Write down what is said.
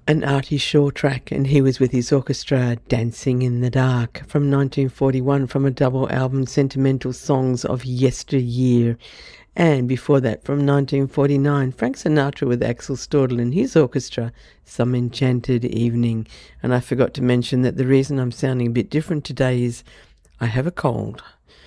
An Artie Shaw track, and he was with his orchestra, Dancing in the Dark, from 1941, from a double album, Sentimental Songs of Yesteryear. And before that, from 1949, Frank Sinatra with Axel Stordahl and his orchestra, Some Enchanted Evening. And I forgot to mention that the reason I'm sounding a bit different today is I have a cold.